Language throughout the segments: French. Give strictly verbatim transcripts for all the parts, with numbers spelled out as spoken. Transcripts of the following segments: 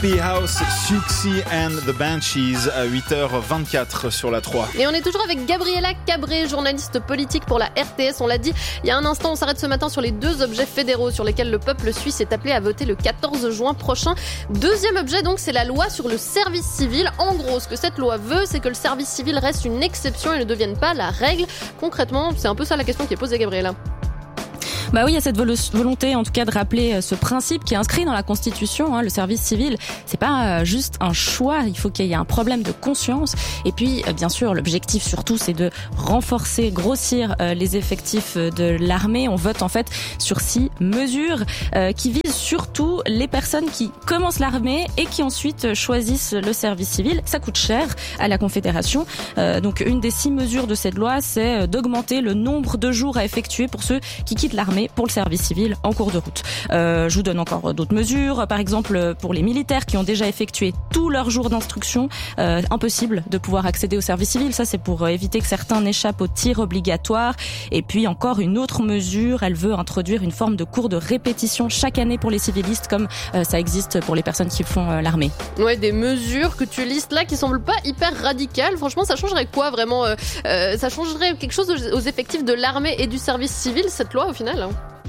Treehouse, Siouxsie and the Banshees à huit heures vingt-quatre sur la trois. Et on est toujours avec Gabriela Cabré, journaliste politique pour la R T S. On l'a dit il y a un instant, on s'arrête ce matin sur les deux objets fédéraux sur lesquels le peuple suisse est appelé à voter le quatorze juin prochain. Deuxième objet donc, c'est la loi sur le service civil. En gros, ce que cette loi veut, c'est que le service civil reste une exception et ne devienne pas la règle. Concrètement, c'est un peu ça la question qui est posée, Gabriela. Bah oui, il y a cette volonté, en tout cas, de rappeler ce principe qui est inscrit dans la Constitution. Hein, le service civil, c'est pas juste un choix. Il faut qu'il y ait un problème de conscience. Et puis, bien sûr, l'objectif surtout, c'est de renforcer, grossir euh, les effectifs de l'armée. On vote en fait sur six mesures euh, qui visent surtout les personnes qui commencent l'armée et qui ensuite choisissent le service civil. Ça coûte cher à la Confédération. Euh, donc, une des six mesures de cette loi, c'est d'augmenter le nombre de jours à effectuer pour ceux qui quittent l'armée pour le service civil en cours de route. Euh, je vous donne encore d'autres mesures. Par exemple, pour les militaires qui ont déjà effectué tous leurs jours d'instruction, euh, impossible de pouvoir accéder au service civil. Ça, c'est pour éviter que certains n'échappent au tir obligatoire. Et puis encore une autre mesure, elle veut introduire une forme de cours de répétition chaque année pour les civilistes, comme euh, ça existe pour les personnes qui font euh, l'armée. Ouais, des mesures que tu listes là qui semblent pas hyper radicales. Franchement, ça changerait quoi vraiment euh, euh, Ça changerait quelque chose aux effectifs de l'armée et du service civil, cette loi, au final?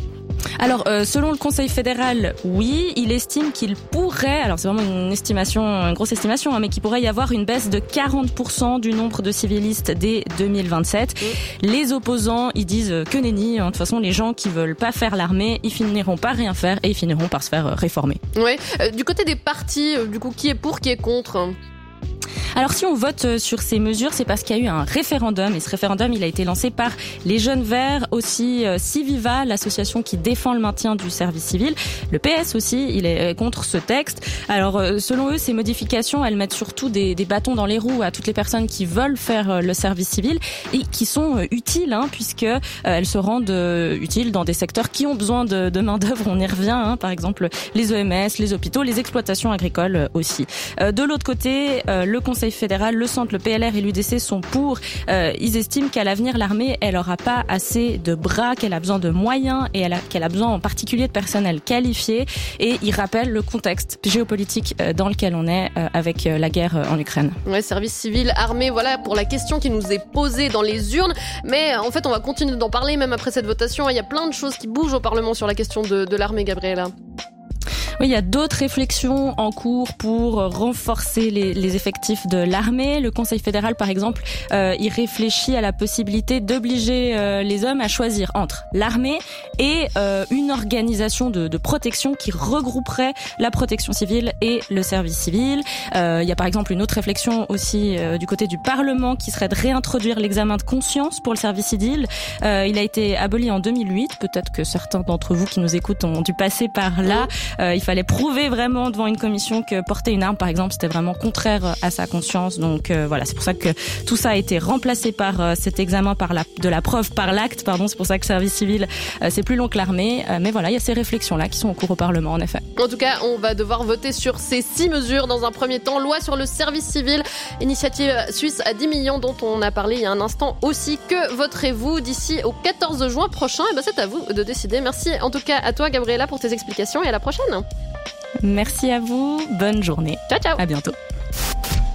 Alors, euh, selon le Conseil fédéral, oui, il estime qu'il pourrait, alors c'est vraiment une estimation, une grosse estimation, hein, mais qu'il pourrait y avoir une baisse de quarante pour cent du nombre de civilistes dès deux mille vingt-sept. Mmh. Les opposants, ils disent que nenni. Hein, de toute façon, les gens qui veulent pas faire l'armée, ils finiront par rien faire et ils finiront par se faire réformer. Ouais. Euh, du côté des partis, euh, du coup, qui est pour, qui est contre? Alors si on vote sur ces mesures, c'est parce qu'il y a eu un référendum et ce référendum, il a été lancé par les Jeunes Verts, aussi Civiva, l'association qui défend le maintien du service civil. Le P S aussi, il est contre ce texte. Alors selon eux, ces modifications, elles mettent surtout des, des bâtons dans les roues à toutes les personnes qui veulent faire le service civil et qui sont utiles, hein, puisque euh, elles se rendent euh, utiles dans des secteurs qui ont besoin de, de main d'œuvre. On y revient, hein, par exemple les O M S, les hôpitaux, les exploitations agricoles aussi. Euh, de l'autre côté, euh, le Conseil fédéral, le Centre, le P L R et l'U D C sont pour. Euh, ils estiment qu'à l'avenir, l'armée, elle aura pas assez de bras, qu'elle a besoin de moyens et elle a, qu'elle a besoin en particulier de personnel qualifié. Et ils rappellent le contexte géopolitique euh, dans lequel on est euh, avec euh, la guerre euh, en Ukraine. Ouais, service civil, armée, voilà pour la question qui nous est posée dans les urnes. Mais en fait, on va continuer d'en parler même après cette votation. Il y a plein de choses qui bougent au Parlement sur la question de, de l'armée, Gabriela. Oui, il y a d'autres réflexions en cours pour renforcer les, les effectifs de l'armée. Le Conseil fédéral, par exemple, euh, il réfléchit à la possibilité d'obliger euh, les hommes à choisir entre l'armée et euh, une organisation de, de protection qui regrouperait la protection civile et le service civil. Euh, il y a par exemple une autre réflexion aussi euh, du côté du Parlement qui serait de réintroduire l'examen de conscience pour le service civil. Euh, il a été aboli en deux mille huit. Peut-être que certains d'entre vous qui nous écoutent ont dû passer par là. Euh, il fallait prouver vraiment devant une commission que porter une arme, par exemple, c'était vraiment contraire à sa conscience. Donc euh, voilà, c'est pour ça que tout ça a été remplacé par euh, cet examen par la, de la preuve par l'acte. Pardon, c'est pour ça que le service civil, euh, c'est plus long que l'armée. Euh, mais voilà, il y a ces réflexions-là qui sont en cours au Parlement, en effet. En tout cas, on va devoir voter sur ces six mesures dans un premier temps. Loi sur le service civil, initiative suisse à dix millions dont on a parlé il y a un instant aussi. Que voterez-vous d'ici au quatorze juin prochain? Et ben, c'est à vous de décider. Merci en tout cas à toi, Gabriela, pour tes explications et à la prochaine. Merci à vous. Bonne journée. Ciao, ciao. À bientôt.